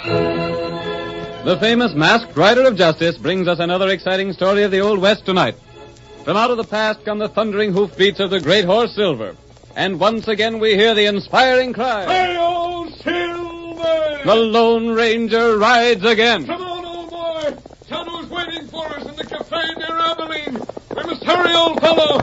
The famous Masked Rider of Justice brings us another exciting story of the Old West tonight. From out of the past come the thundering hoofbeats of the great horse Silver. And once again we hear the inspiring cry, "Hey-o, Silver!" The Lone Ranger rides again. Come on, old boy. Tonto's waiting for us in the cafe near Abilene. We must hurry, old fellow.